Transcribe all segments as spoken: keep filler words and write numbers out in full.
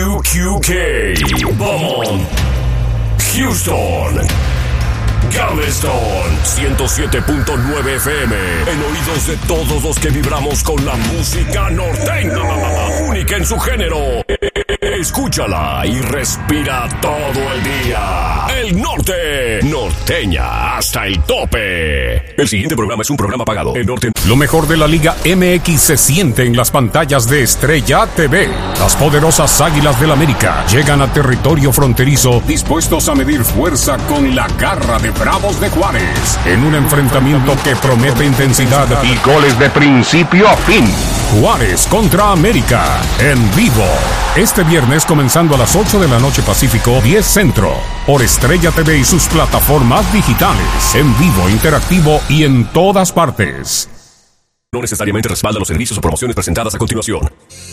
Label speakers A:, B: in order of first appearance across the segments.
A: Q Q K, Beaumont, Houston, Galveston, ciento siete punto nueve F M, en oídos de todos los que vibramos con la música norteña, única en su género. Escúchala y respira todo el día. El norte, norteña hasta el tope. El siguiente programa es un programa pagado. El norte.
B: Lo mejor de la Liga M X se siente en las pantallas de Estrella T V. Las poderosas Águilas del América llegan a territorio fronterizo, dispuestos a medir fuerza con la garra de Bravos de Juárez, en un enfrentamiento que promete intensidad y goles de principio a fin. Juárez contra América, en vivo. Este viernes comenzando a las ocho de la noche Pacífico, diez Centro, por Estrella T V y sus plataformas digitales, en vivo, interactivo y en todas partes.
A: No necesariamente respalda los servicios o promociones presentadas a continuación.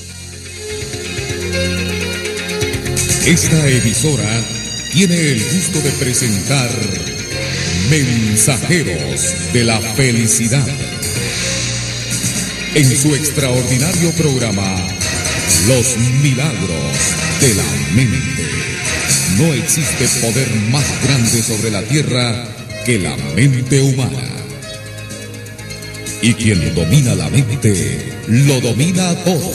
C: Esta emisora tiene el gusto de presentar Mensajeros de la Felicidad. En su extraordinario programa, Los Milagros de la Mente. No existe poder más grande sobre la tierra que la mente humana. Y quien domina la mente, lo domina todo.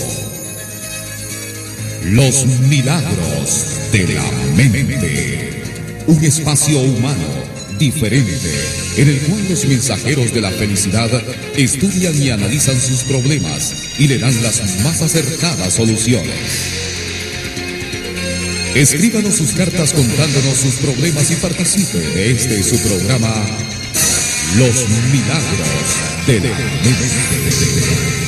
C: Los Milagros de la Mente. Un espacio humano diferente, en el cual los mensajeros de la felicidad estudian y analizan sus problemas y le dan las más acertadas soluciones. Escríbanos sus cartas contándonos sus problemas y participe de este su programa, Los Milagros de la Mente.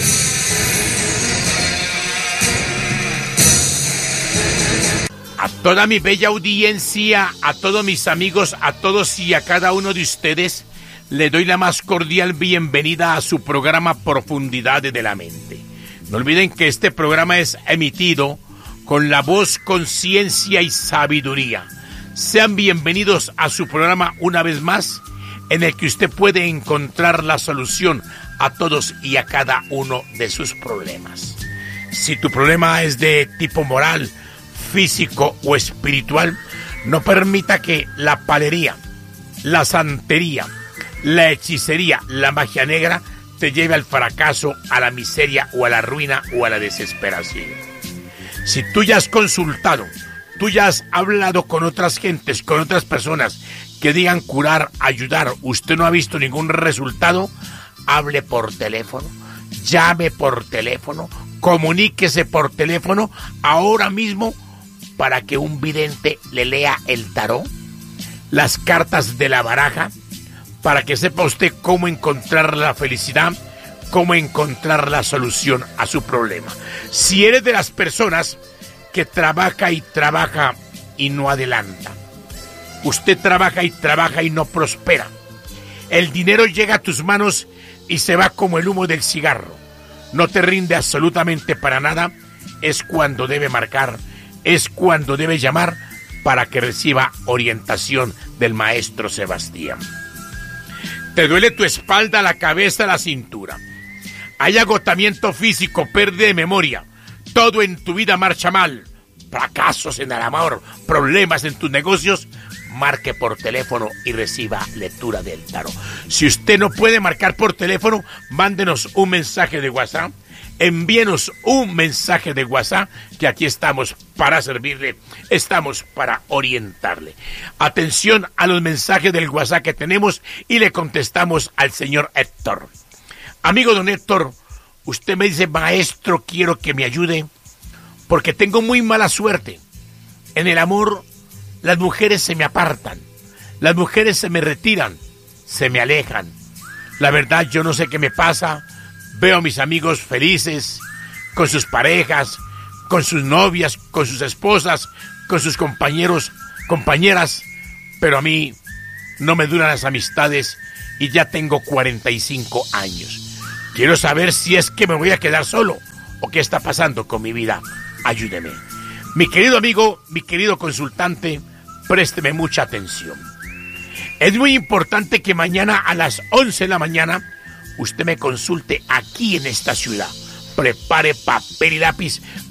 D: A toda mi bella audiencia, a todos mis amigos, a todos y a cada uno de ustedes, le doy la más cordial bienvenida a su programa Profundidades de la Mente. No olviden que este programa es emitido con la voz, conciencia y sabiduría. Sean bienvenidos a su programa una vez más, en el que usted puede encontrar la solución a todos y a cada uno de sus problemas. Si tu problema es de tipo moral, físico o espiritual, no permita que la palería, la santería, la hechicería, la magia negra te lleve al fracaso, a la miseria o a la ruina o a la desesperación. Si tú ya has consultado, tú ya has hablado con otras gentes, con otras personas que digan curar, ayudar, usted no ha visto ningún resultado, hable por teléfono, llame por teléfono, comuníquese por teléfono ahora mismo para que un vidente le lea el tarot, las cartas de la baraja, para que sepa usted cómo encontrar la felicidad, cómo encontrar la solución a su problema. Si eres de las personas que trabaja y trabaja y no adelanta, usted trabaja y trabaja y no prospera, el dinero llega a tus manos y se va como el humo del cigarro, no te rinde absolutamente para nada, es cuando debe marcar, es cuando debe llamar para que reciba orientación del maestro Sebastián. Te duele tu espalda, la cabeza, la cintura. Hay agotamiento físico, pérdida de memoria. Todo en tu vida marcha mal. Fracasos en el amor, problemas en tus negocios. Marque por teléfono y reciba lectura del tarot. Si usted no puede marcar por teléfono, mándenos un mensaje de WhatsApp. Envíenos un mensaje de WhatsApp, que aquí estamos para servirle, estamos para orientarle. Atención a los mensajes del WhatsApp que tenemos y le contestamos al señor Héctor. Amigo don Héctor, usted me dice, maestro, quiero que me ayude porque tengo muy mala suerte. En el amor, las mujeres se me apartan, las mujeres se me retiran, se me alejan. La verdad, yo no sé qué me pasa. Veo a mis amigos felices, con sus parejas, con sus novias, con sus esposas, con sus compañeros, compañeras, pero a mí no me duran las amistades y ya tengo cuarenta y cinco años. Quiero saber si es que me voy a quedar solo o qué está pasando con mi vida. Ayúdeme. Mi querido amigo, mi querido consultante, présteme mucha atención. Es muy importante que mañana a las once de la mañana usted me consulte aquí en esta ciudad. Prepare papel y lápiz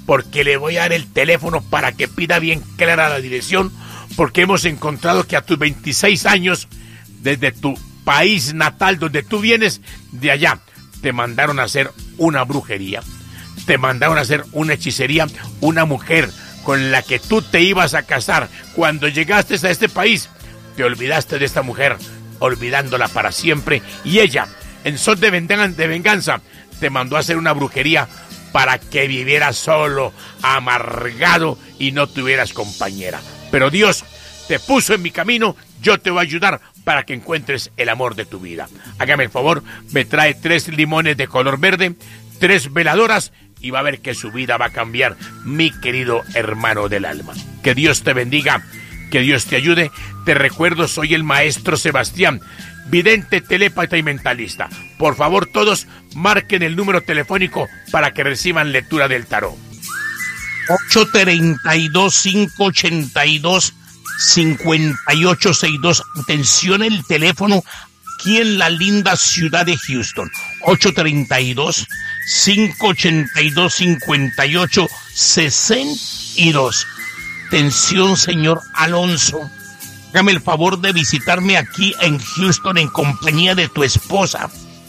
D: porque le voy a dar el teléfono para que pida bien clara la dirección, porque hemos encontrado que a tus veintiséis años, desde tu país natal, donde tú vienes, de allá, te mandaron a hacer una brujería, te mandaron a hacer una hechicería, una mujer con la que tú te ibas a casar. Cuando llegaste a este país, te olvidaste de esta mujer, olvidándola para siempre, y ella, en son de venganza, te mandó a hacer una brujería para que vivieras solo, amargado y no tuvieras compañera. Pero Dios te puso en mi camino, yo te voy a ayudar para que encuentres el amor de tu vida. Hágame el favor, me trae tres limones de color verde, tres veladoras, y va a ver que su vida va a cambiar, mi querido hermano del alma. Que Dios te bendiga, que Dios te ayude. Te recuerdo, soy el maestro Sebastián, vidente, telépata y mentalista. Por favor, todos marquen el número telefónico para que reciban lectura del tarot. ocho tres dos, cinco ocho dos, cinco ocho seis dos. Atención, el teléfono aquí en la linda ciudad de Houston. ocho tres dos, cinco ocho dos, cinco ocho seis dos. Atención, señor Alonso. Hágame el favor de visitarme aquí en Houston en compañía de tu esposa,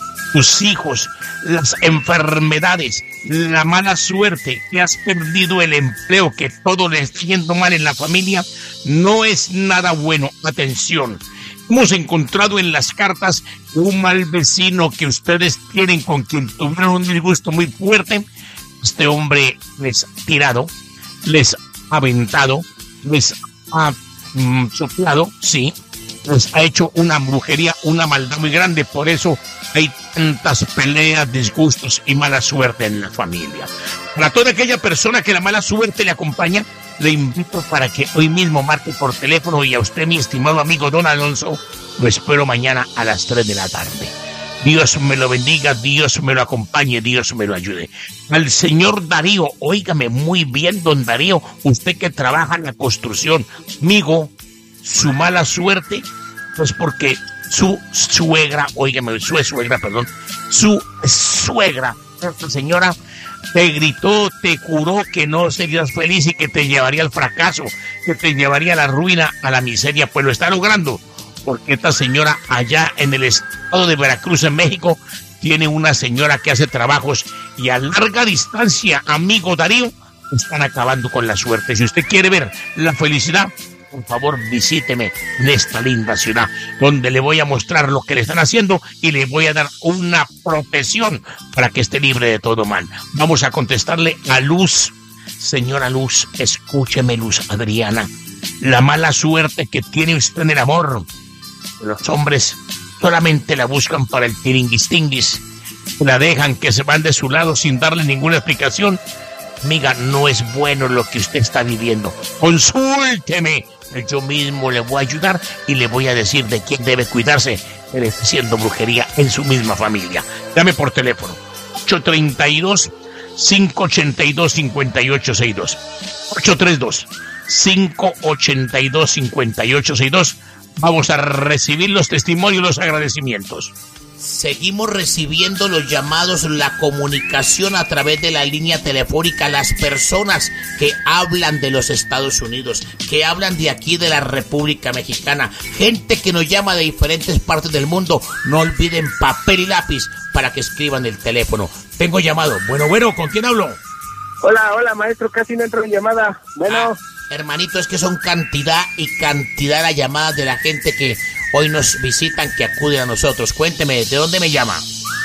D: tus hijos, las enfermedades, la mala suerte, que has perdido el empleo, que todo le está yendo mal en la familia. No es nada bueno. Atención. Hemos encontrado en las cartas un mal vecino que ustedes tienen, con quien tuvieron un disgusto muy fuerte. Este hombre les ha tirado, les ha aventado, les ha mm, soplado, sí, les ha hecho una brujería, una maldad muy grande. Por eso hay tantas peleas, disgustos y mala suerte en la familia. Para toda aquella persona que la mala suerte le acompaña, le invito para que hoy mismo marque por teléfono, y a usted, mi estimado amigo Don Alonso, lo espero mañana a las tres de la tarde. Dios me lo bendiga, Dios me lo acompañe, Dios me lo ayude. Al señor Darío, óigame muy bien, don Darío, usted que trabaja en la construcción, amigo, su mala suerte, pues porque su suegra, óigame, su suegra, perdón, su suegra, esta señora, te gritó, te juró que no serías feliz y que te llevaría al fracaso, que te llevaría a la ruina, a la miseria. Pues lo está logrando, porque esta señora allá en el estado de Veracruz, en México, tiene una señora que hace trabajos, y a larga distancia, amigo Darío, están acabando con la suerte. Si usted quiere ver la felicidad, por favor, visíteme en esta linda ciudad, donde le voy a mostrar lo que le están haciendo y le voy a dar una protección para que esté libre de todo mal. Vamos a contestarle a Luz. Señora Luz, escúcheme, Luz Adriana. La mala suerte que tiene usted en el amor, los hombres solamente la buscan para el tiringuistinguis, la dejan, que se van de su lado sin darle ninguna explicación. Amiga, no es bueno lo que usted está viviendo. Consúlteme. Yo mismo le voy a ayudar y le voy a decir de quién debe cuidarse. Él está haciendo brujería en su misma familia. Llame por teléfono. ocho tres dos, cinco ocho dos, cinco ocho seis dos. ocho tres dos, cinco ocho dos, cinco ocho seis dos. Vamos a recibir los testimonios y los agradecimientos.
E: Seguimos recibiendo los llamados, la comunicación a través de la línea telefónica, las personas que hablan de los Estados Unidos, que hablan de aquí de la República Mexicana, gente que nos llama de diferentes partes del mundo. No olviden papel y lápiz para que escriban el teléfono. Tengo llamado. Bueno, bueno, ¿con quién hablo?
F: Hola, hola, maestro, casi no entro en llamada. Bueno.
E: Ah, hermanito, es que son cantidad y cantidad de llamadas de la gente que hoy nos visitan, que acuden a nosotros. Cuénteme, ¿de dónde me llama?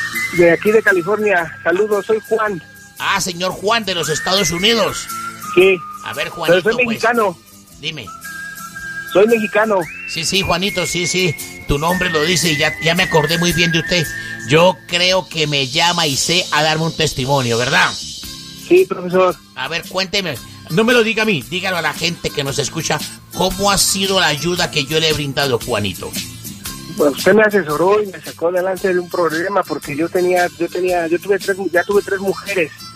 F: De aquí de California. Saludos, soy Juan.
E: Ah, señor Juan, de los Estados Unidos.
F: Sí.
E: A ver, Juanito,
F: pero soy mexicano.
E: Pues, dime.
F: Soy mexicano.
E: Sí, sí, Juanito, sí, sí. Tu nombre lo dice y ya, ya me acordé muy bien de usted. Yo creo que me llama y sé a darme un testimonio, ¿verdad?
F: Sí, profesor.
E: A ver, cuénteme. No me lo diga a mí, dígalo a la gente que nos escucha. ¿Cómo ha sido la ayuda que yo le he brindado, Juanito?
F: Pues usted me asesoró y me sacó adelante de un problema, porque yo tenía, yo tenía, yo tuve tres, ya tuve tres mujeres.